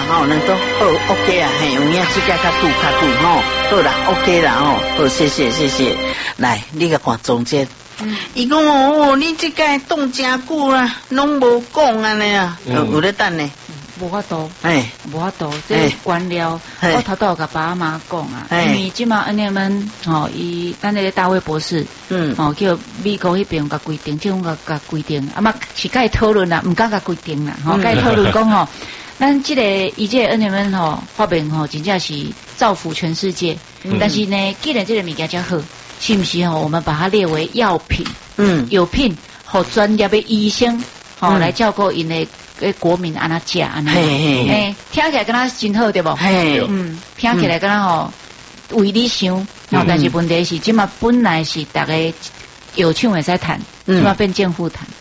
啦吼，能都好 OK 啊，嘿，有影即个较久吼，好啦 OK 啦吼，好谢谢，来你个看总结。伊讲哦，你即个冻真久啦，拢无讲安尼啊，有咧等呢。 无法度，无法度，这关了。我头头甲爸妈讲啊，因为即马恩们伊咱那个大卫博士，叫美国迄边甲规定，政府甲规定，啊嘛是甲伊讨论啦，毋敢甲规定啦，甲伊讨论讲咱这个伊这恩们发明真正是造福全世界。但是呢，既然这个物件遮好，是毋是我们把它列为药品？药品，互专业的医生来照顾因的。国民安那食安那，听起来敢若真好对不？听起来敢若为你想，但是问题是，即马本来是大家药厂会使谈，即马变政府谈。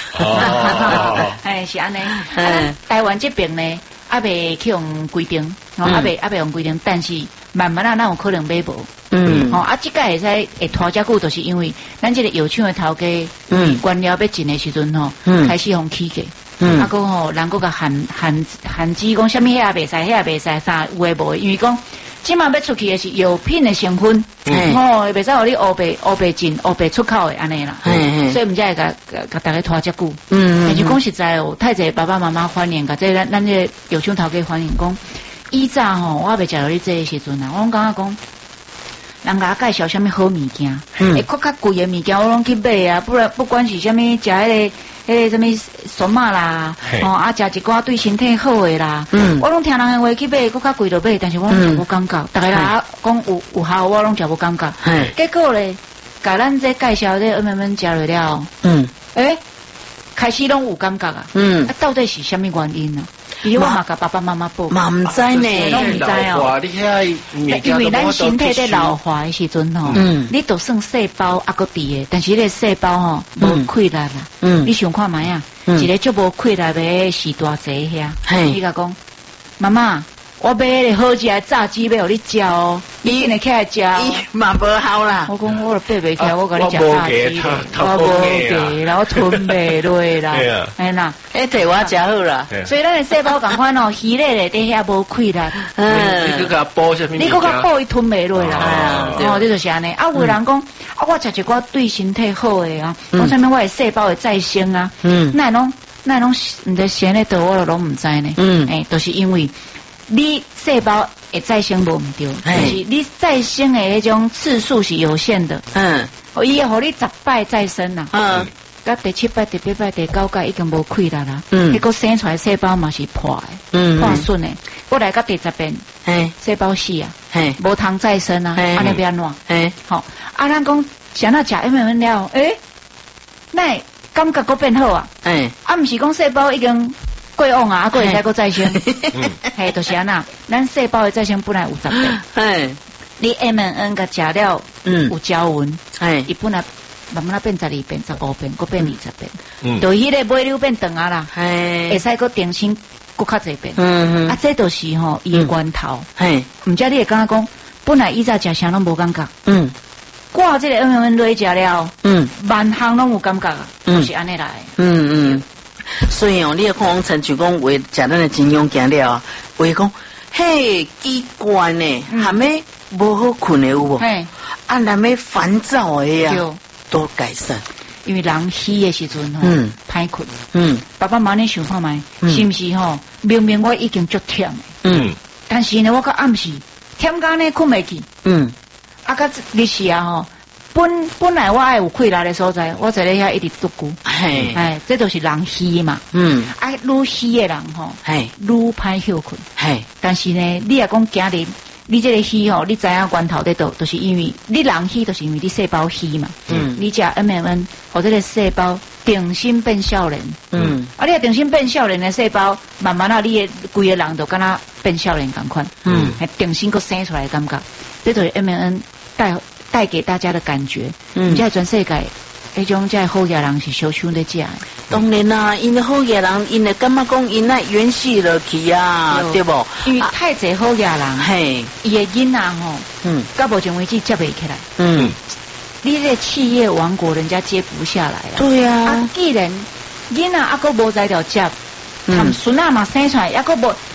是安尼。台湾这边呢，还未去用规定，还未用规定，但是慢慢咱有可能买无。即个会使会拖遮久，就是因为咱这个药厂的头家，官僚要进的时阵开始用起价。啊，讲人个限制讲什么遐袂使，遐袂使，啥有诶无？因为讲即马要出去的是药品的成分，袂使互你乌白进、乌白出口的安尼啦。所以毋才会甲大家拖遮久。但是讲实在哦，太侪爸爸妈妈欢迎，甲这咱这药厂头家欢迎讲，以早我未食到你这个时阵啊，我感觉讲。人甲介绍什么好物件，会较贵的物件我拢去买啊，不管是什么食迄个什么酸麻啦，食一寡对身体好的啦，我拢听人的话去买，较贵就买，但是我拢食无感觉，大家啦讲有效，我拢食无感觉，结果咧，甲咱这介绍这们食落了，开始拢有感觉啊，到底是什么原因呢？比如我嘛甲爸爸妈妈报， 嘛唔知呢， 拢唔知哦。因为咱身体在老化的时阵你都算细胞还个伫的，但是这细胞无溃烂啦。你想看卖啊？一个足无溃烂的是大济遐，你甲讲，妈妈。我买迄个好食的炸鸡要互你食哦，你今日起来食哦。 嘛无效啦。 我讲我都爬袂起来，我甲你食炸鸡，我无给，然后吞袂落啦。哎啦， 摕我食好啦。 所以咱的细胞共款鱼咧伫遐无溃啦。 你佮补啥物？ 你佮较补伊吞袂落啦。这就是安尼。有人讲，我食一寡对身体好的啊，讲啥物我的细胞会再生啊。那拢毋知先咧倒，我都拢毋知呢。都是因为。你细胞会再生无毋对，就是你再生的迄种次数是有限的。伊会互你10摆再生啦。到第7摆、第8摆、第9摆已经无溃啦啦。结果生出来细胞嘛是破的，破损的。我来到第10遍，细胞死啊，无通再生啊，安尼要安怎？好，咱讲想到食MM了，那感觉佫变好啊。毋是讲细胞已经。过往啊，佫会使佫再生，就是安那。咱细胞的再生本来有10倍，你 MNN 甲食了，有胶纹，伊本来慢慢变12遍、15遍，佫变20遍，就迄个尾流变长啊啦，会使佫定新佫较侪遍，这就是伊的源头，毋知你会感觉讲，本来以早食啥拢无感觉，挂这个 MNN 落去食了，万项拢有感觉啊，就是安尼来， 所以你要看陈就讲为食咱的金庸行了，为讲嘿机关呢，还没无好困的有无？咱要烦躁的呀，都改善。 因为人虚的时阵歹困。爸爸妈妈你想看卖，是毋是明明我已经足忝的，但是呢，我到暗时忝到呢困袂去。到日时啊本来我爱有溃烂的所在，我在咧遐一直独孤，这都是人虚嘛，愈虚的人愈歹休困，但是呢，你也讲今日你这个虚你知影源头在倒，就是因为你人虚，就是因为你细胞虚嘛，你食 MMN 或者个细胞定心变少年，你定心变少年的细胞，慢慢你的规个人就敢若变少年同款，定心佫生出来的感觉，这就是 MMN 带给大家的感觉，在全世界，迄种在好野人是小手在食。 当然啦，因为好野人，因为感觉讲因那延续落去啊，对不？ 因为太侪好野人，伊的囡仔到目前为止接袂起来。你这企业王国，人家接不下来啊。 对啊。 既然囡仔还佫无在条接，他们孙仔嘛生出来，还佫无。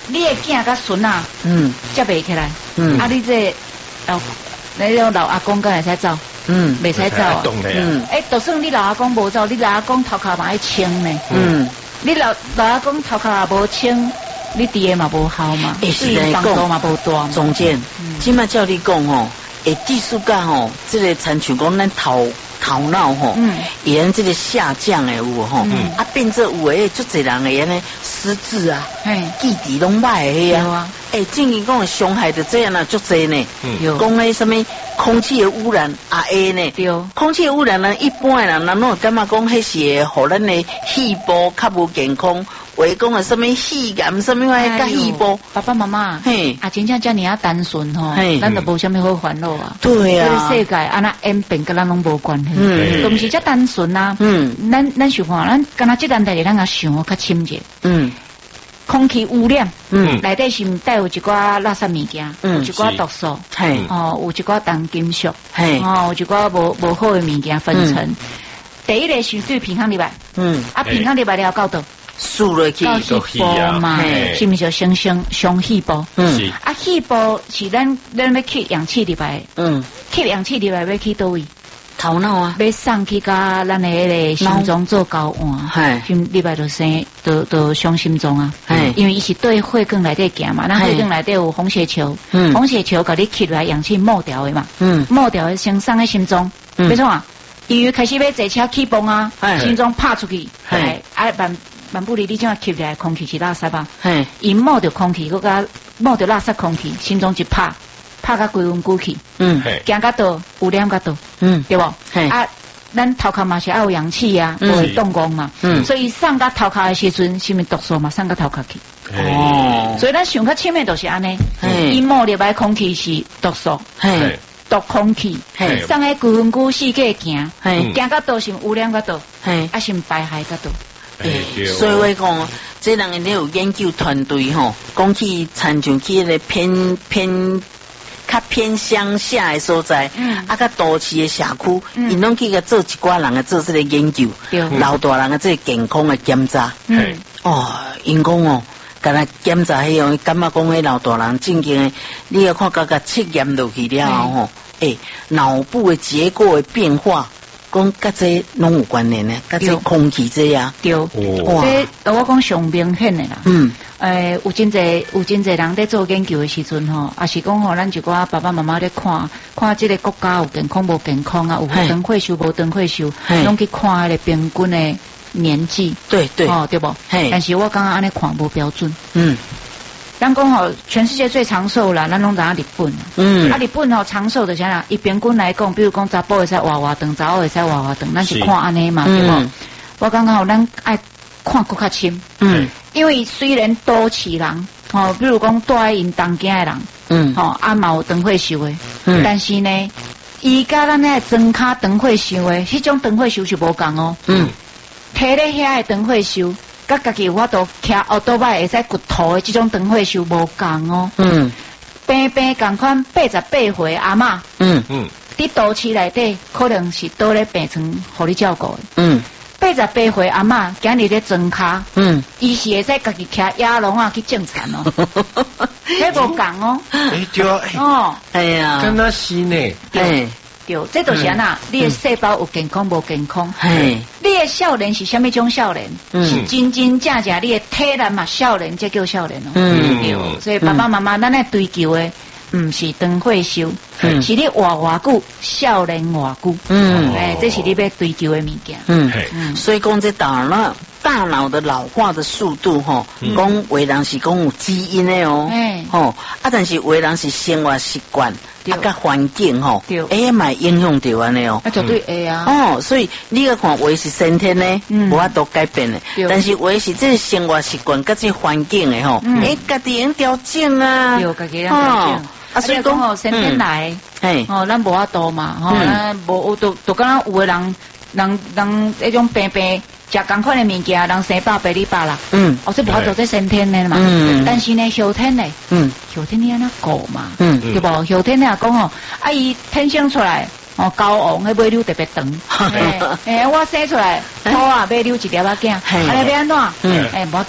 你的囝甲孙啊，接袂起来，啊，你这那种老阿公敢会使走，袂使走啊，就算你老阿公无走，你老阿公头壳嘛爱清呢，你老阿公头壳也无清，你爹嘛无效嘛， 是来讲嘛无大， 总监，今麦照你讲吼，技术甲吼，这个参像讲咱头脑吼，沿这个下降的有吼，变做有诶，足侪人诶安尼失智啊，记忆拢歹诶啊，正经讲伤害就这样啊，足侪呢，讲迄什么空气的污染也会呢，对，空气的污染呢，一般的人咱拢感觉讲迄是互咱的细胞较无健康。话讲啊，什么肺癌，什么话甲细胞， 爸爸妈妈，真正遮尔啊单纯吼，咱就无啥物好烦恼啊。 对啊， 这个世界安那演变跟咱拢无关系，都毋是遮单纯啊。咱想看，咱敢若即件代志，咱也想较深者。空气污染，内底是毋带有一寡垃圾物件，有一寡毒素，有一寡重金属，有一寡无好的物件分层。第一个是对平衡入来，平衡入来了到倒。 输落去到细胞嘛，是毋是就生上细胞？细胞是咱要吸氧气入来，吸氧气入来要去倒位？ 头脑啊， 要送去甲咱的迄个心脏做交换，心入来就伤心脏啊，因为伊是对血管内底行嘛，咱血管内底有红血球，红血球甲你吸来氧气抹掉的嘛，抹掉的先送去心脏，没错啊，因为开始要坐车起蹦啊，心脏拍出去，万不离你这样吸来空气是垃圾吧？伊冒着空气，佮甲冒着垃圾空气，心中一拍甲规温鼓去，行到倒污染到倒，对无？咱头壳嘛是爱有氧气啊，不会动工嘛，所以送到头壳的时阵，什么毒素嘛送到头壳去。所以咱想较深的就是安尼，伊冒入来空气是毒素，毒空气，送喺规温鼓世界行，行到倒是污染到倒，是排害到倒。 所以我讲，这人一定有研究团队吼，讲去参像去个较偏乡下的所在，较都市的社区，因拢去个做一寡人做这个研究，老大人的这个健康的检查，因讲甲咱检查迄样，感觉讲迄老大人正经的，你要看甲测验落去了吼，脑部的结构的变化。讲甲这拢有关联呢，甲这空气这啊， 对，这我讲上明显的啦。有真侪人在做研究的时阵吼，也是讲吼，咱一寡爸爸妈妈在看这个国家有健康无健康啊，有长退休无长退休，拢去看迄个平均的年纪，对，对不？但是我刚刚安尼看无标准，咱讲吼，全世界最长寿啦，咱拢知影日本。日本吼长寿的啥啦？以平均来讲，比如讲查甫会使活长，查某会使活长，咱是看安尼嘛，对无？我感觉吼，咱爱看更较深。因为虽然都市人，比如讲住喺因东京的人，嘛有长退休的，但是呢，伊甲咱那庄脚长退休的，迄种长退休是无共哦。摕咧遐的长退休。甲家己有法度骑奥多摆会使骨头的这种长退休无共哦。平共款88岁阿嬷，伫都市内底可能是倒咧病床，互你照顾的。88岁阿嬷今日咧庄脚，伊是会使家己骑野龙啊去种田哦。迄无共哦。 对啊，敢若是呢。 对，这就是安那，你的细胞有健康无健康？你的少年是什么种少年？是真正正你的体能嘛少年，才叫少年哦。所以爸爸妈妈咱来追求的，唔是长退休，是你活偌久，少年偌久。这是你要追求的物件。 所以讲这大脑的老化的速度吼，讲有人是讲有基因的哦，但是有人是生活习惯。甲环境吼，嘛影响到安尼哦， 绝对会啊。 所以你要看，话是先天呢，无法度改变的，但是话是这生活习惯，甲这环境的吼，家己用调整啊， 家己用调整。所以讲吼，先天来，咱无法度嘛，咱无都敢若有的人迄种病。食同款的物件，人生100、200啦。这无法度，这先天的嘛。但是呢，后天呢，后天你安那过嘛，对不？后天你讲吼，伊天生出来，高昂，迄尾溜特别长。我生出来，头啊尾溜一条仔囝，安尼要安怎？无要紧，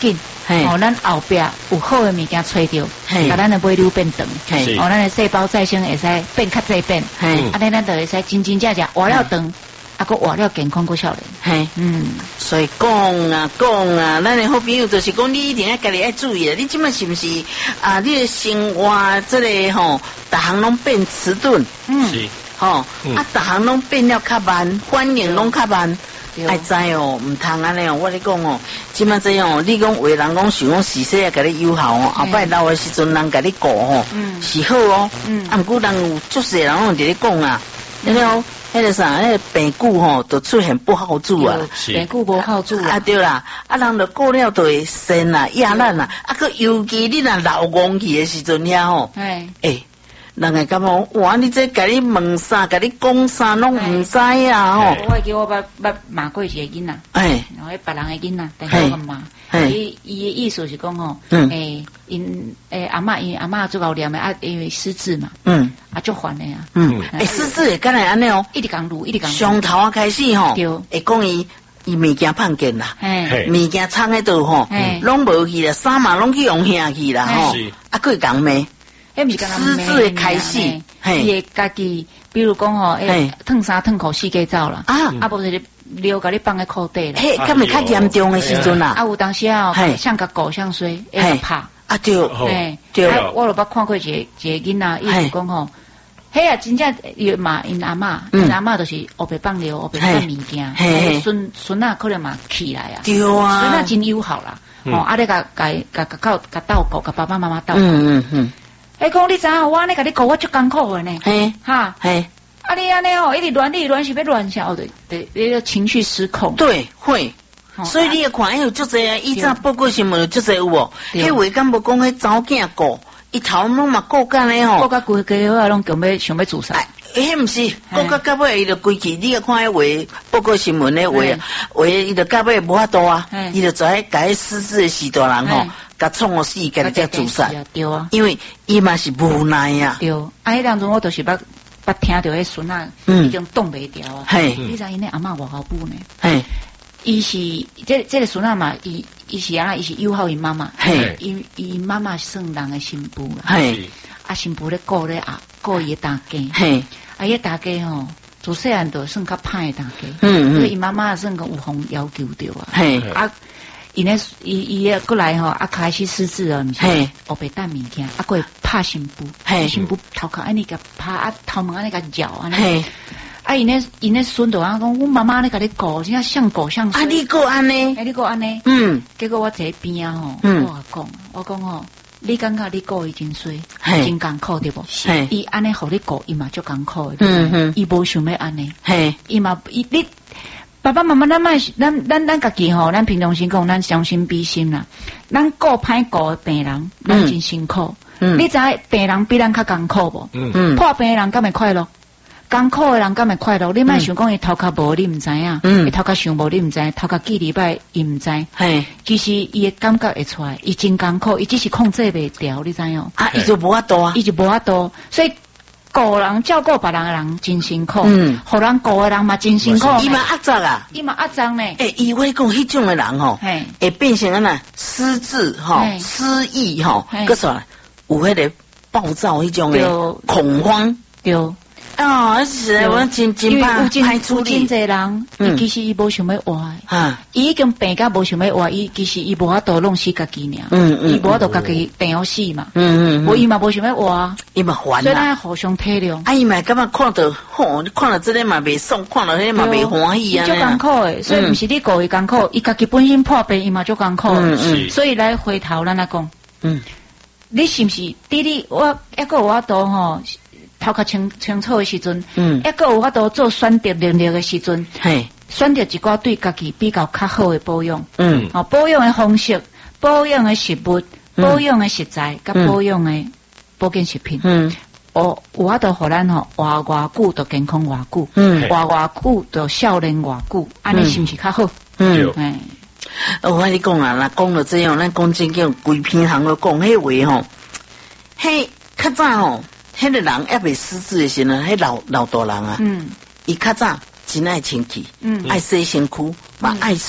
咱后壁有好的物件吹着，把咱的尾瘤变长，咱的细胞再生会使变较济变，咱就会使真正活了长，个活了健康个少年。 所以讲啊，咱的好朋友就是讲，你一定要家己爱注意啊！你即摆是不是啊？你的生活这个吼，逐项拢变迟钝， 是吼，逐项拢变了较慢，反应拢较慢。爱知哦，唔通安尼哦！我咧讲哦，即摆这样哦，你讲有人讲想讲时势啊，甲你友好哦，后摆老的时阵人甲你顾哦，是好哦。啊，毋过人有足侪人拢伫咧讲啊，那个迄个啥，迄个病句吼，都出现不好处啊。 病句无好处啊。 对啦，人就过了就会生啊、压烂啊，个尤其你若老戆去的时阵遐吼，人会感觉哇，你这甲你问啥，甲你讲啥拢唔知啊吼。 我记我捌骂过一个囡仔，然后别人的囡仔，但是我骂，伊的意思是讲吼，因阿嬷做熬念的因为失智嘛，足烦的啊， 失智会敢会安尼哦， 一直讲路， 上头开始吼，会讲伊物件碰见啦，物件藏喺度吼，拢无去啦，衫嘛拢去用下去啦吼，佫会讲咩？失智的开始， 伊会家己，比如讲吼，脱衫脱裤四界走啦，无就是撩甲你放喺裤底啦， 咁咪较严重的时阵啦， 有当时啊，像个狗像衰，会拍， 对， 我就捌看过一个囡仔，伊就讲吼，迄啊真正伊骂因阿嬷就是黑白放尿，黑白放物件，孙仔可能嘛起来啊， 对啊， 孙仔真友好啦，你甲斗顾，甲爸爸妈妈斗。讲你知影我安尼甲你讲，我足艰苦的呢。哈，你安尼哦，一直乱是要乱啥？对，你个情绪失控。 对，会。所以你要看，有足侪啊，以前报告新闻有足侪有无？迄话敢无讲迄查某囝顾，伊头拢嘛顾干咧吼。 顾甲规个我拢想要自杀。 迄毋是，顾到尾伊就规气，你要看迄话报告新闻咧话伊就到尾无法度啊，伊就在甲迄失智的时大人吼。甲创我死，家己才自杀。 对啊， 因为伊嘛是无奈啊。 对，迄当中我就是捌听到迄孙仔已经冻袂掉啊。你知因那阿嬷偌好补呢？伊是这个孙仔嘛，伊是伊是友好因妈妈。伊妈妈算人的新妇啦。新妇咧顾伊的大家。伊大家吼，自细汉就算较歹的大家。所以伊妈妈算个有方要求着啊。伊过来吼，开始失智了，毋是？黑白蛋物件，过会拍新妇，新妇头壳安尼甲拍，头毛安尼甲咬安尼。因咧孙就讲，阮妈妈安尼甲你顾，真正像狗像水。 你个安尼？ 你个安尼？结果我坐边啊吼，我讲吼，你感觉你顾伊真衰，真艰苦对无？伊安尼互你顾，伊嘛足艰苦的。伊无想要安尼。伊嘛你。爸爸妈妈，咱家己吼，咱平常时讲，咱将心比心啦。咱顾歹顾的病人，咱真辛苦。你知病人比咱较艰苦无？破病的人敢会快乐？艰苦的人敢会快乐？你莫想讲伊头壳无，你毋知影；伊头壳想无，你毋知；头壳记礼拜，伊毋知。其实伊的感觉会出来，伊真艰苦，伊只是控制袂掉，你知影？ 伊就无法度啊， 伊就无法度，所以。顾人照顾别人的人真辛苦，互人顾的人嘛真辛苦。 伊嘛压榨啊， 伊嘛压榨呢。 伊我讲迄种的人吼，会变成安那失智吼、失忆吼，个啥有迄个暴躁迄种的恐慌。 对。 是我真歹处理。 有真侪人，伊其实伊无想要活，伊已经病甲无想要活，伊其实伊无法度弄死家己尔，伊无法度家己病要死嘛，无伊嘛无想要活， 伊嘛烦啦， 所以咱互相体谅。 伊嘛感觉看到吼，你看到这个嘛袂爽，看到迄个嘛袂欢喜啊， 足艰苦诶，所以毋是你顾伊艰苦，伊家己本身破病，伊嘛足艰苦，所以来回头咱来讲，你是毋是你我一个我都吼。头壳清楚的时阵，一个有法度做选择能力的时阵，选择一寡对家己比较较好的保养，保养的方式、保养的食物、保养的食材、甲保养的保健食品，有法度互咱吼活偌久就健康偌久，活偌久就少年偌久，安尼是毋是较好？ 我跟你讲啊，那讲到这样，咱讲真叫规篇行都讲迄话吼，迄较早吼。迄个人还未失智的时候，迄老大人啊，伊较早真爱清气，爱洗身躯，嘛爱水，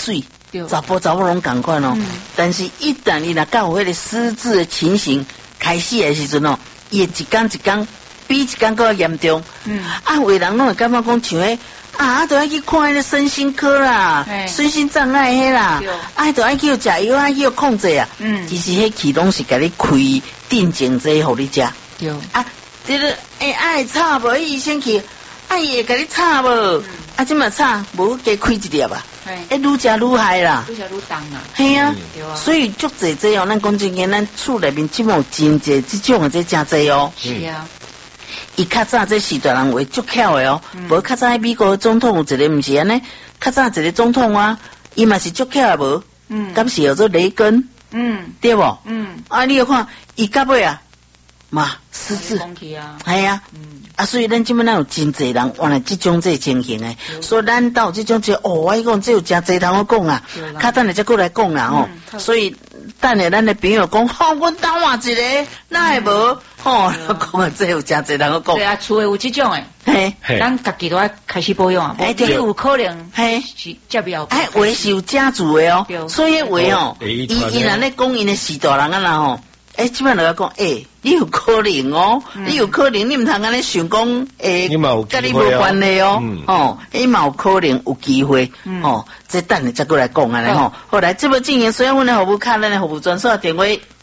查甫拢同款哦。但是一旦伊若到有迄个失智的情形开始的时阵哦，伊会一天一天比一天更严重。有的人拢会感觉讲像迄都要去看迄个身心科啦，身心障碍迄啦，都要去食药，去控制啊。其实迄起拢是甲你开定情剂互你食。 对这个爱插无？医生去，伊会甲你插无？即嘛插无加开一粒啊？愈食愈害啦， 愈食愈重啦。 系啊，所以足济这哦，咱讲真个，咱厝内面即么真济即种的这真济哦。 是啊。 伊较早这时代人话足巧的哦，无较早美国总统有一个毋是安尼，较早一个总统啊，伊嘛是足巧的无，敢是叫做雷根，对无？你要看伊到尾啊，嘛失智，系啊，所以咱即摆咱有真济人原来即种这情形诶，所以咱到即种我讲这有真济通好讲啊，较等下再过来讲啦吼，所以等下咱的朋友讲，阮等换一个，那会无？讲啊，这有真济通好讲。 对啊，厝诶有即种诶，咱家己都要开始保养啊，你有可能是接不了。 话是有家族诶哦，所以话伊若咧讲因诶时代人啊啦吼。即摆就要讲，你有可能哦，你有可能，你唔通安尼想讲，甲你无关系哦，你嘛有可能有机会，这等下再过来讲安尼吼。后来这部经营，所以阮的服务卡，咱的服务专线电话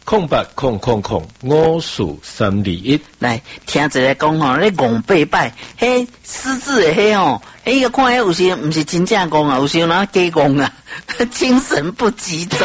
08005431， 来听一个讲吼，你戆8摆，迄失智的迄吼，个看迄有时毋是真正戆啊，有时人假戆啊，精神不集中。